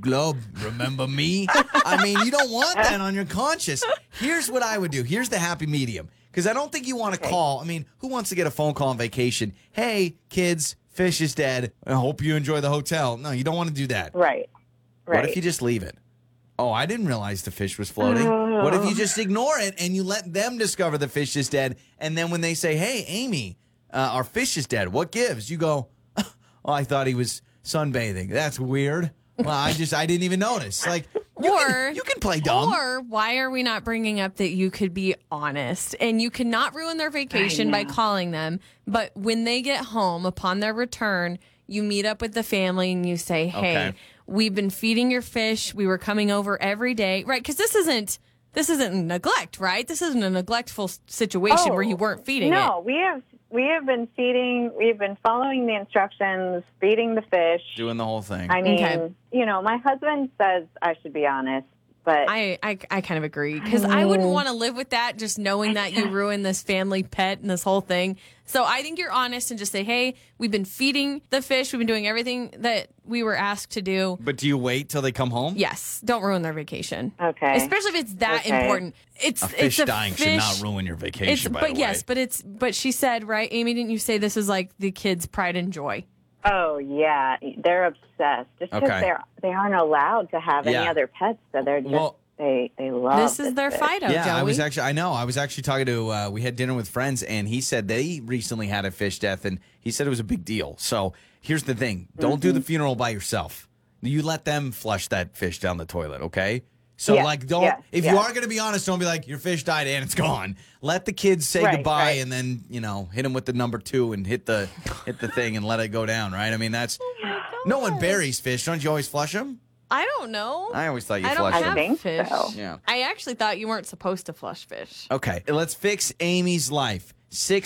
Globe, remember me? I mean, you don't want that on your conscience. Here's what I would do. Here's the happy medium. Because I don't think you want to call. I mean, who wants to get a phone call on vacation? Hey, kids, fish is dead. I hope you enjoy the hotel. No, you don't want to do that. Right. What if you just leave it? Oh, I didn't realize the fish was floating. What if you just ignore it and you let them discover the fish is dead? And then when they say, hey, Amy, our fish is dead, what gives? You go, oh, I thought he was sunbathing. That's weird. Well, I didn't even notice. Like, you can play dumb. Or why are we not bringing up that you could be honest and you cannot ruin their vacation by calling them, but when they get home upon their return, you meet up with the family and you say, hey, we've been feeding your fish. We were coming over every day, right? Because this isn't neglect, right? This isn't a neglectful situation where you weren't feeding it. No, we have been feeding. We've been following the instructions, feeding the fish, doing the whole thing. I mean, my husband says I should be honest, but I kind of agree because I wouldn't want to live with that, just knowing that you ruined this family pet and this whole thing. So I think you're honest and just say, hey, we've been feeding the fish. We've been doing everything that we were asked to do. But do you wait till they come home? Yes. Don't ruin their vacation. Okay. Especially if it's that important. A fish dying should not ruin your vacation, by the way. Yes, but she said, right, Amy, didn't you say this was like the kids' pride and joy? Oh, yeah. They're obsessed. Just because they aren't allowed to have any other pets, so they're just... They love this is their fish. Fido, Yeah, Joey. I was actually talking to, we had dinner with friends, and he said they recently had a fish death, and he said it was a big deal. So here's the thing. Don't do the funeral by yourself. You let them flush that fish down the toilet, okay? So, if you are going to be honest, don't be like, your fish died and it's gone. Let the kids say goodbye and then, hit them with the number 2 and hit the thing and let it go down, right? I mean, that's, no one buries fish. Don't you always flush them? I don't know. I always thought you flushed them. them. I don't have fish. So. Yeah. I actually thought you weren't supposed to flush fish. Okay, let's fix Amy's life.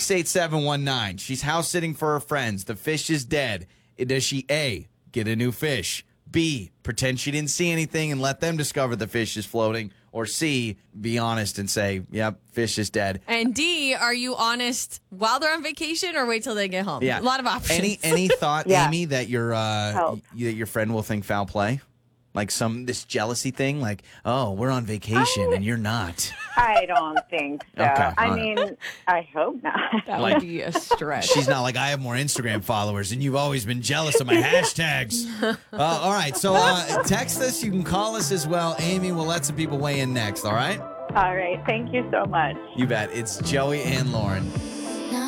68719. She's house sitting for her friends. The fish is dead. Does she A, get a new fish? B, pretend she didn't see anything and let them discover the fish is floating? Or C, be honest and say, yep, fish is dead. And D, are you honest while they're on vacation or wait till they get home? Yeah. A lot of options. Any thought, Amy, that your friend will think foul play? Like this jealousy thing? Like, oh, we're on vacation and you're not. I don't think so. Okay, I mean, I hope not. That would be a stretch. She's not like, I have more Instagram followers and you've always been jealous of my hashtags. All right, so text us. You can call us as well. Amy will let some people weigh in next, all right? All right. Thank you so much. You bet. It's Joey and Lauren.